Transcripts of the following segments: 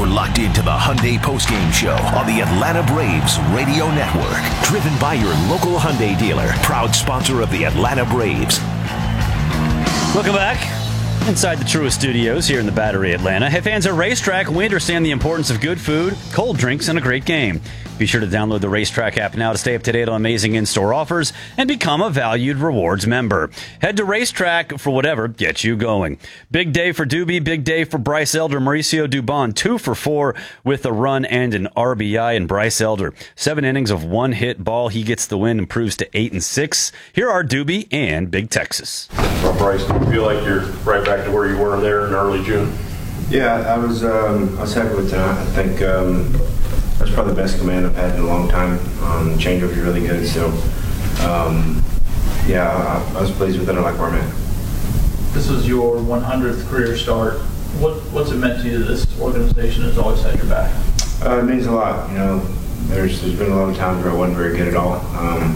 You're locked into the Hyundai postgame show on the Atlanta Braves Radio Network. Driven by your local Hyundai dealer, proud sponsor of the Atlanta Braves. Welcome back. Inside the Truist Studios here in the Battery, Atlanta. Hey, fans of Racetrack, we understand the importance of good food, cold drinks, and a great game. Be sure to download the Racetrack app now to stay up to date on amazing in-store offers and become a valued rewards member. Head to Racetrack for whatever gets you going. Big day for Doobie, big day for Bryce Elder. Mauricio Dubon, 2 for 4 with a run and an RBI. And Bryce Elder, 7 innings of one-hit ball. He gets the win, improves to 8-6. Here are Doobie and Big Texas. Well, Bryce, do you feel like you're right back to where you were there in early June? Yeah, I was happy with tonight. I think that's probably the best command I've had in a long time. Changeover is really good, so yeah, I was pleased with it. I like where I'm at. This was your 100th career start. What's it meant to you that this organization has always had your back? It means a lot. You know, there's been a lot of times where I wasn't very good at all,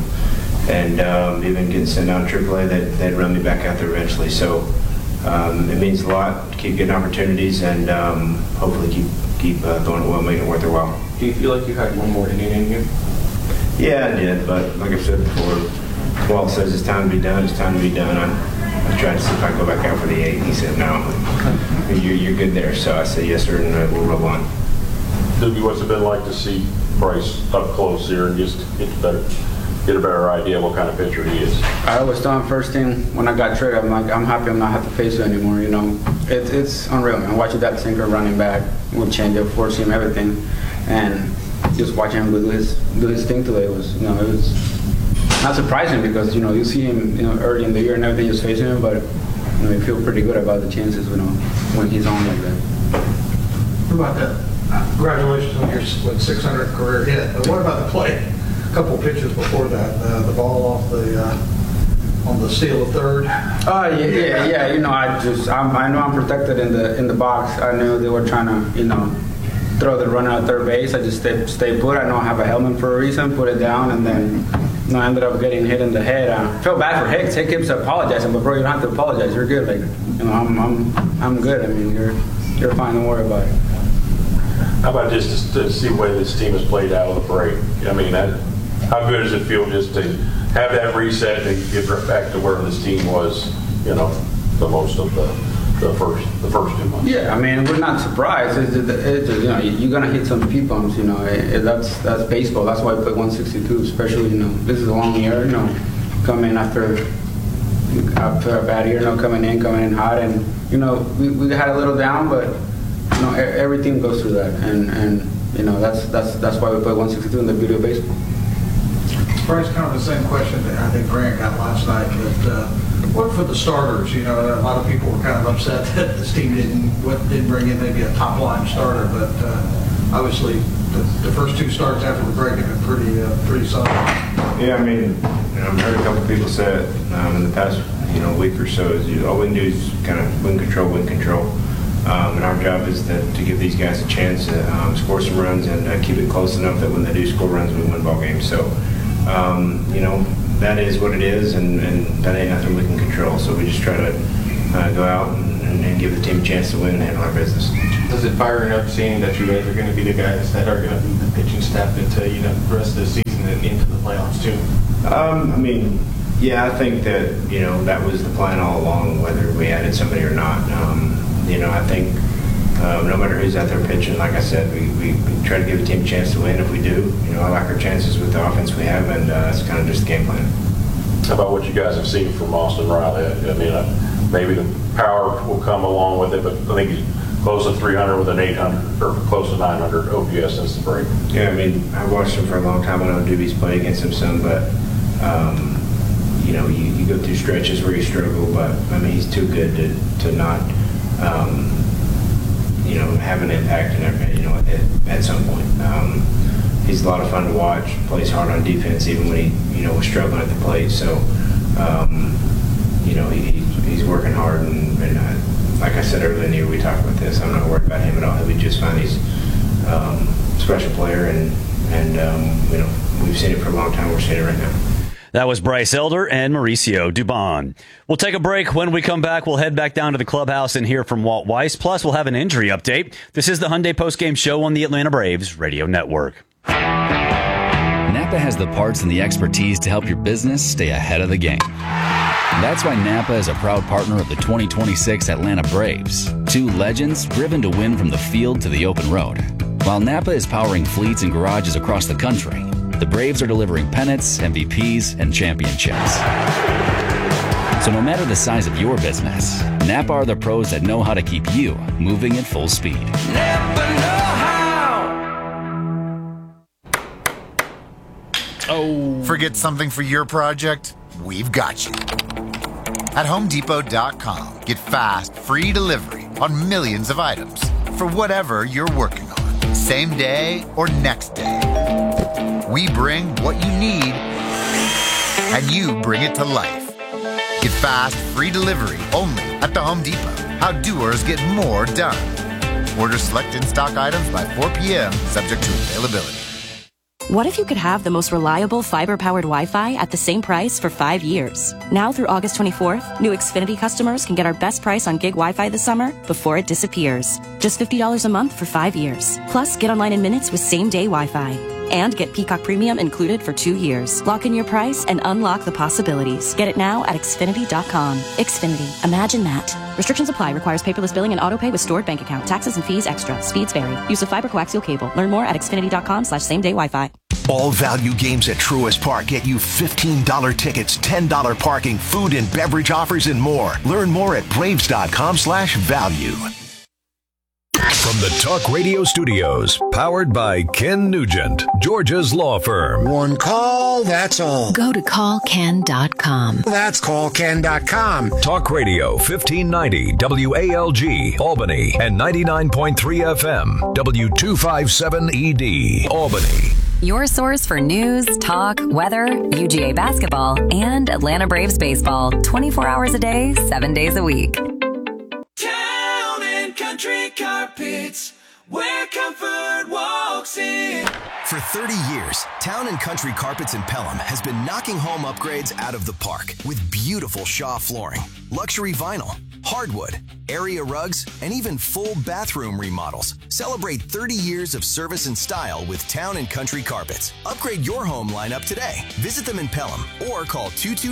and even getting sent down to AAA, they'd run me back out there eventually. So it means a lot to keep getting opportunities and hopefully keep doing it well, making it worth their while. Do you feel like you had one more inning in you? Yeah, I did, but like I said before, Walt says it's time to be done, it's time to be done. I tried to see if I could go back out for the 8th. He said, no, you're good there. So I said, yes, sir, and we'll roll on. Doobie, what's it been like to see Bryce up close here and just get a better idea of what kind of pitcher he is? I always thought first thing when I got traded, I'm like, I'm happy I'm not have to face it anymore. You know, it's unreal, man. Watching that sinker running back with changeup, four seam, everything, and just watching him do his thing today was, you know, it was not surprising because you know you see him, you know, early in the year and everything just facing him, but you know you feel pretty good about the chances, you know, when he's on like that. What about that? Congratulations on your 600th career hit. But what about the play? A couple pitches before that, the ball off on the steal of third. Yeah. You know, I know I'm protected in the box. I knew they were trying to, you know, throw the runner at third base. I just stay put. I know I have a helmet for a reason. Put it down, and then you know, I ended up getting hit in the head. I felt bad for Hicks. Hicks keeps apologizing, but bro, you don't have to apologize. You're good. Like, you know, I'm good. I mean, you're fine. Don't worry about it. How about just to see the way this team has played out of the break? I mean, how good does it feel just to have that reset and get right back to where this team was, you know, the most of the first 2 months? Yeah, I mean, we're not surprised. It's you know, you're gonna hit some speed bumps. You know, that's baseball. That's why I play 162. Especially, you know, this is a long year. You know, coming after a bad year. You know, coming in hot, and you know, we had a little down, but you know, everything goes through that, and you know, that's why we play 162 in the beauty of baseball. Bryce, kind of the same question that I think Grant got last night. But what for the starters? You know, a lot of people were kind of upset that this team didn't bring in maybe a top line starter, but obviously the first 2 starts after the break have been pretty solid. Yeah, I mean, you know, I've heard a couple of people say it in the past, you know, week or so. Is all we can do is kind of win control. And our job is to give these guys a chance to score some runs and keep it close enough that when they do score runs, we win ball games. So, you know, that is what it is, and that ain't nothing we can control. So we just try to go out and give the team a chance to win and handle our business. Does it fire up seeing that you guys are going to be the guys that are going to be the pitching staff into, you know, the rest of the season and into the playoffs too? I mean, yeah, I think that, you know, that was the plan all along, whether we added somebody or not. You know, I think no matter who's out there pitching, like I said, we try to give the team a chance to win. If we do, you know, I like our chances with the offense we have, and that's kind of just the game plan. How about what you guys have seen from Austin Riley? I mean, maybe the power will come along with it, but I think he's close to 300 with an 800 or close to 900 OPS since the break. Yeah, I mean, I've watched him for a long time. I know Doobie's played against him some, but you know, you go through stretches where you struggle, but I mean, he's too good to not. You know, have an impact and, you know, at some point. He's a lot of fun to watch. Plays hard on defense, even when he, you know, was struggling at the plate. So, you know, he's working hard, and like I said earlier in the year, we talked about this. I'm not worried about him at all. He'll be just fine. He's a special player, and you know, we've seen it for a long time. We're seeing it right now. That was Bryce Elder and Mauricio Dubon. We'll take a break. When we come back, we'll head back down to the clubhouse and hear from Walt Weiss. Plus, we'll have an injury update. This is the Hyundai Postgame Show on the Atlanta Braves Radio Network. Napa has the parts and the expertise to help your business stay ahead of the game. That's why Napa is a proud partner of the 2026 Atlanta Braves. Two legends driven to win from the field to the open road. While Napa is powering fleets and garages across the country, the Braves are delivering pennants, MVPs, and championships. So no matter the size of your business, Napa are the pros that know how to keep you moving at full speed. Napa know how. Oh. Forget something for your project? We've got you. At HomeDepot.com, get fast, free delivery on millions of items for whatever you're working on, same day or next day. We bring what you need, and you bring it to life. Get fast, free delivery only at the Home Depot. How doers get more done. Order select in-stock items by 4 p.m., subject to availability. What if you could have the most reliable fiber-powered Wi-Fi at the same price for 5 years? Now through August 24th, new Xfinity customers can get our best price on gig Wi-Fi this summer before it disappears. Just $50 a month for 5 years. Plus, get online in minutes with same-day Wi-Fi. And get Peacock Premium included for 2 years. Lock in your price and unlock the possibilities. Get it now at Xfinity.com. Xfinity. Imagine that. Restrictions apply. Requires paperless billing and autopay with stored bank account. Taxes and fees extra. Speeds vary. Use of fiber coaxial cable. Learn more at Xfinity.com/same-day Wi-Fi. All value games at Truist Park get you $15 tickets, $10 parking, food and beverage offers, and more. Learn more at Braves.com/value. From the Talk Radio Studios, powered by Ken Nugent, Georgia's law firm. One call, that's all. Go to callken.com. That's callken.com. Talk Radio 1590 WALG, Albany, and 99.3 FM, W257ED, Albany. Your source for news, talk, weather, UGA basketball, and Atlanta Braves baseball. 24 hours a day, 7 days a week. Town and Country Carpets, where comfort walks in. For 30 years, Town & Country Carpets in Pelham has been knocking home upgrades out of the park with beautiful Shaw flooring, luxury vinyl, hardwood, area rugs, and even full bathroom remodels. Celebrate 30 years of service and style with Town & Country Carpets. Upgrade your home lineup today. Visit them in Pelham or call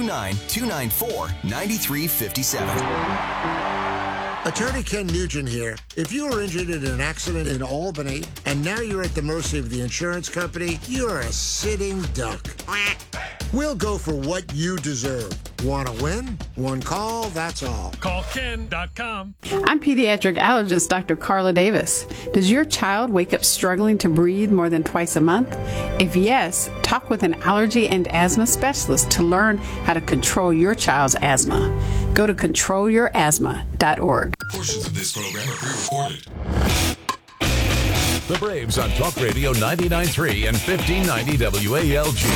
229-294-9357. Attorney Ken Nugent here. If you were injured in an accident in Albany and now you're at the mercy of the insurance company, you're a sitting duck. We'll go for what you deserve. Want to win? One call, that's all. CallKen.com. I'm pediatric allergist Dr. Carla Davis. Does your child wake up struggling to breathe more than twice a month? If yes, talk with an allergy and asthma specialist to learn how to control your child's asthma. Go to controlyourasthma.org. Portions of this program are pre-recorded. The Braves on Talk Radio 99.3 and 1590 WALG.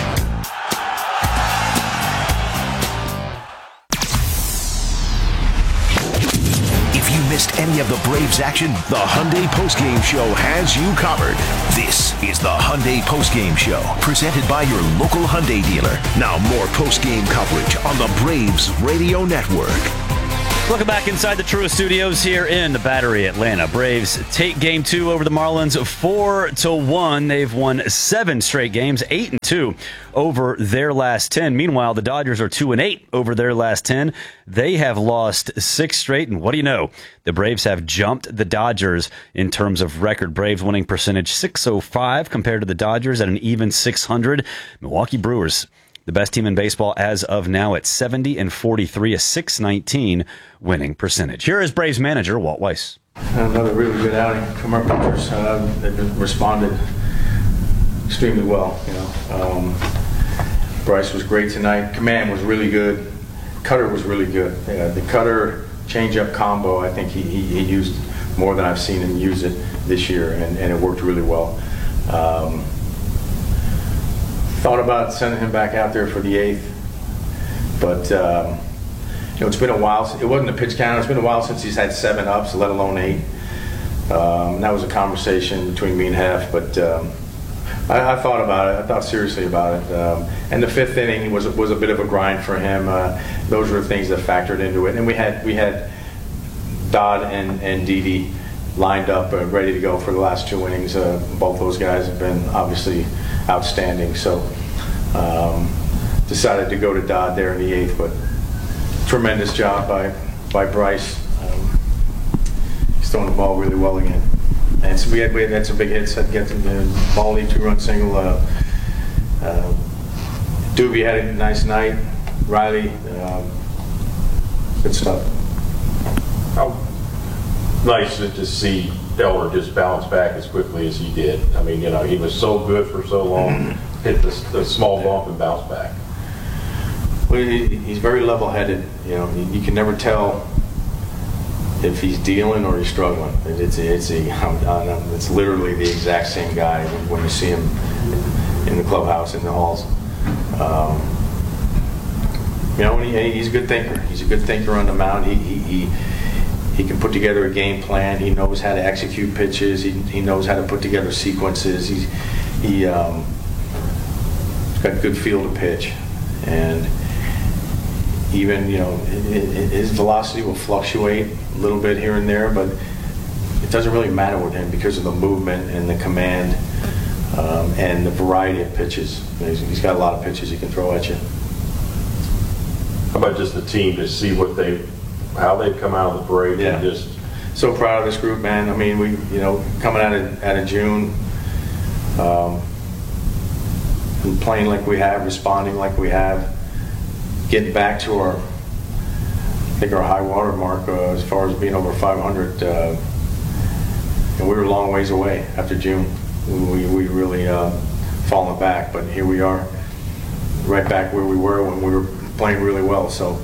If you missed any of the Braves action, the Hyundai Postgame Show has you covered. This is the Hyundai Postgame Show, presented by your local Hyundai dealer. Now more postgame coverage on the Braves Radio Network. Welcome back inside the Truist Studios here in the Battery, Atlanta. Braves take Game 2 over the Marlins 4-1. They've won 7 straight games, 8-2 over their last 10. Meanwhile, the Dodgers are 2-8 over their last 10. They have lost 6 straight, and what do you know? The Braves have jumped the Dodgers in terms of record. Braves winning percentage .605 compared to the Dodgers at an even .600. Milwaukee Brewers, the best team in baseball as of now at 70-43, a .619 winning percentage. Here is Braves manager Walt Weiss. Another really good outing from our pitchers. They've responded extremely well. Bryce was great tonight. Command was really good. Cutter was really good. The cutter changeup combo, I think he used more than I've seen him use it this year, and it worked really well. Thought about sending him back out there for the 8th, but it's been a while. It wasn't a pitch count. It's been a while since he's had 7 ups, let alone 8. That was a conversation between me and Hef, but I thought about it. I thought seriously about it. And the 5th inning was a bit of a grind for him. Those were things that factored into it. And we had Dodd and Didi lined up ready to go for the last 2 innings. Both those guys have been obviously outstanding. So decided to go to Dodd there in the 8th. But tremendous job by Bryce. He's throwing the ball really well again. And so we had some big hits. Had get the ball lead 2-run single. Doobie had a nice night. Riley, good stuff. How nice to see Elder just bounce back as quickly as he did. I mean, he was so good for so long. Hit the small bump and bounce back. Well, he's very level-headed. You can never tell if he's dealing or he's struggling. It's literally the exact same guy when you see him in the clubhouse, in the halls. He's a good thinker. He's a good thinker on the mound. He can put together a game plan. He knows how to execute pitches. He knows how to put together sequences. He's got good feel to pitch, and even his velocity will fluctuate a little bit here and there, but it doesn't really matter with him because of the movement and the command and the variety of pitches. He's got a lot of pitches he can throw at you. How about just the team to see how they've come out of the parade? Yeah. And just so proud of this group, man. I mean, we coming out of June, and playing like we have, responding like we have, getting back to our high water mark as far as being over 500. And we were a long ways away after June. We really fallen back, but here we are, right back where we were when we were playing really well. So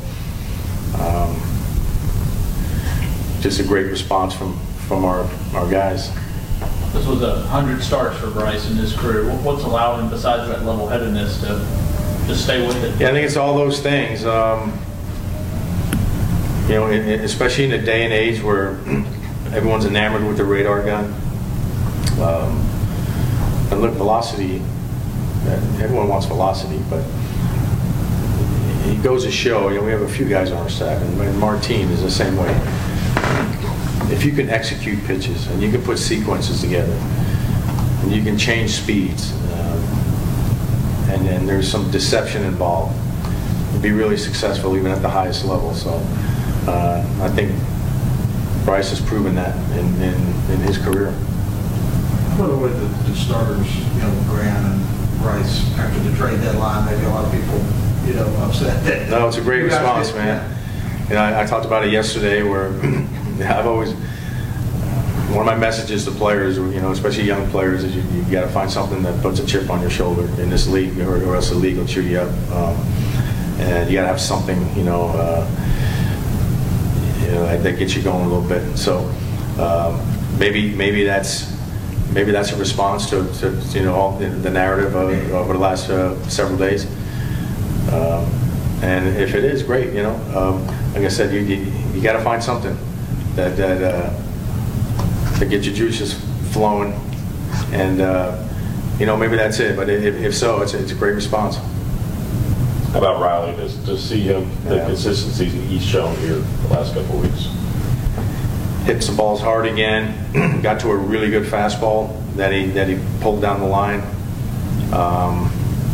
just a great response from our guys. This was 100 starts for Bryce in his career. What's allowed him, besides that level-headedness, to just stay with it? Yeah, I think it's all those things. Especially in the day and age where everyone's enamored with the radar gun. And look, velocity, everyone wants velocity, but it goes to show, we have a few guys on our staff, and Martin is the same way. If you can execute pitches, and you can put sequences together, and you can change speeds, and then there's some deception involved, you'll be really successful even at the highest level. So I think Bryce has proven that in his career. By the way, the starters, Grant and Bryce, after the trade deadline, maybe a lot of people, upset that. No, it's a great response, man. I talked about it yesterday where I've always, one of my messages to players, especially young players, is you got to find something that puts a chip on your shoulder in this league, or else the league will chew you up. And you got to have something, that gets you going a little bit. So maybe that's a response to all the narrative over the last several days. And if it is, great. Like I said, you got to find something that gets your juices flowing, and maybe that's it. But if so, it's a great response. How about Riley? To see him, the consistency he's shown here the last couple of weeks. Hit some balls hard again. Got to a really good fastball that he pulled down the line.